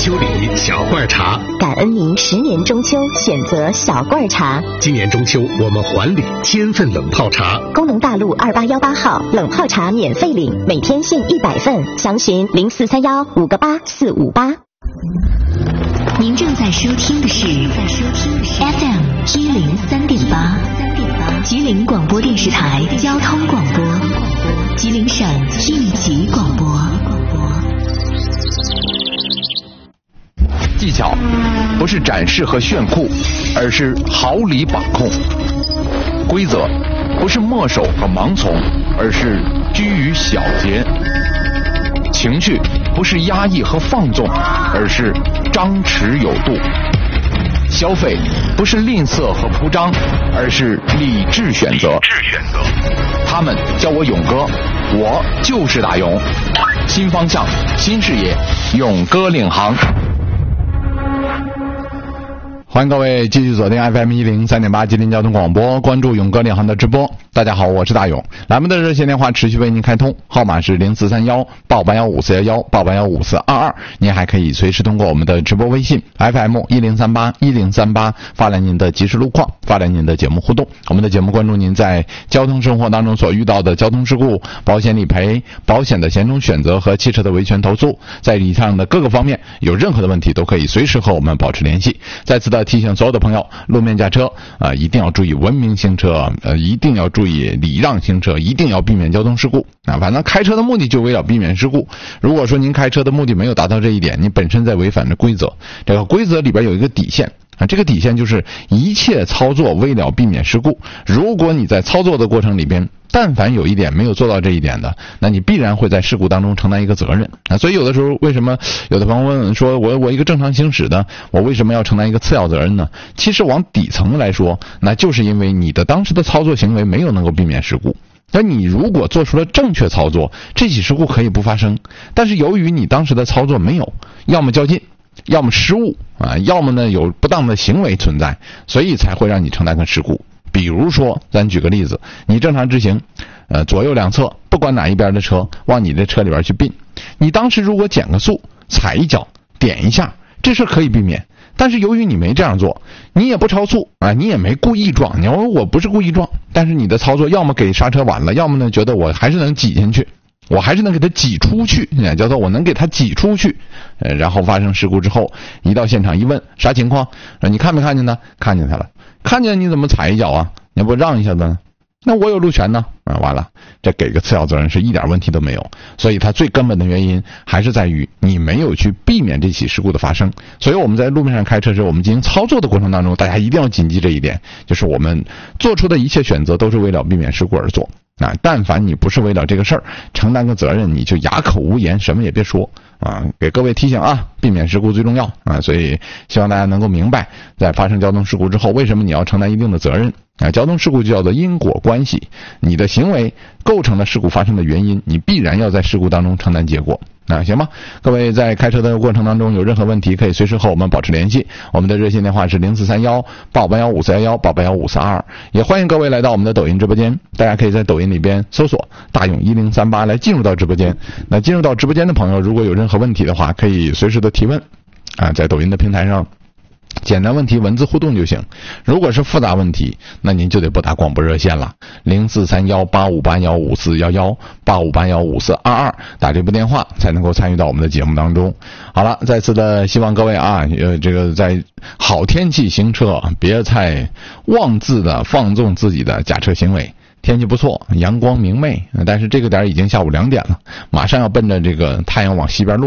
秋礼小罐茶， 感恩您10年中秋选择小罐茶。 今年中秋我们还礼1000份冷泡茶。 工农大路2818号冷泡茶免费领，每天限100份，详询0431-58458。您正在收听的是 FM 103.8，吉林广播电视台交通广播，吉林省应急广播。 技巧不是展示和炫酷，而是毫厘把控；规则不是墨守和盲从，而是居于小节；情绪不是压抑和放纵，而是张弛有度；消费不是吝啬和铺张，而是理智选择。他们叫我勇哥，我就是大勇。新方向，新视野，勇哥领航。欢迎各位继续锁定 FM 103.8吉林交通广播，关注勇哥领航的直播。大家好，我是大勇。栏目的热线电话持续为您开通，号码是0431-858-5411-858-5422。您还可以随时通过我们的直播微信 FM 1038发来您的即时路况，发来您的节目互动。我们的节目关注您在交通生活当中所遇到的交通事故、保险理赔、保险的险种选择和汽车的维权投诉，在以上的各个方面有任何的问题都可以随时和我们保持联系。再次的提醒所有的朋友，路面驾车一定要注意文明行车，一定要注意礼让行车，一定要避免交通事故反正开车的目的就为了避免事故。如果说您开车的目的没有达到这一点，你本身在违反着规则。这个规则里边有一个底线这个底线就是一切操作为了避免事故。如果你在操作的过程里边但凡有一点没有做到这一点的，那你必然会在事故当中承担一个责任所以有的时候为什么有的朋友问说我一个正常行驶的，我为什么要承担一个次要责任呢？其实往底层来说，那就是因为你的当时的操作行为没有能够避免事故。那你如果做出了正确操作，这起事故可以不发生，但是由于你当时的操作没有，要么较劲，要么失误要么呢有不当的行为存在，所以才会让你承担个事故。比如说咱举个例子，你正常直行左右两侧不管哪一边的车往你的车里边去并，你当时如果减个速，踩一脚，点一下，这事可以避免。但是由于你没这样做，你也不超速你也没故意撞，你说我不是故意撞，但是你的操作要么给刹车晚了，要么呢觉得我还是能挤进去，我还是能给它挤出去叫做我能给它挤出去然后发生事故之后，一到现场一问啥情况，你看没看见呢？看见他了。看见你怎么踩一脚啊？你不让一下子呢？那我有路权呢完了，这给个次要责任是一点问题都没有。所以它最根本的原因还是在于你没有去避免这起事故的发生。所以我们在路面上开车时，我们进行操作的过程当中，大家一定要谨记这一点，就是我们做出的一切选择都是为了避免事故而做但凡你不是为了这个事儿承担个责任，你就哑口无言，什么也别说给各位提醒避免事故最重要所以希望大家能够明白，在发生交通事故之后，为什么你要承担一定的责任交通事故就叫做因果关系，你的行为构成了事故发生的原因，你必然要在事故当中承担结果行吗？各位在开车的过程当中有任何问题，可以随时和我们保持联系。我们的热线电话是0431-858-5411-858-5422。也欢迎各位来到我们的抖音直播间，大家可以在抖音里边搜索大勇1038来进入到直播间。那进入到直播间的朋友，如果有任何问题的话，可以随时的提问在抖音的平台上简单问题文字互动就行。如果是复杂问题，那您就得拨打广播热线了，0431-858-15411-858-15422，打这部电话才能够参与到我们的节目当中。好了，再次的希望各位这个在好天气行车，别太妄自的放纵自己的驾车行为。天气不错，阳光明媚，但是这个点已经下午2点了，马上要奔着这个太阳往西边落。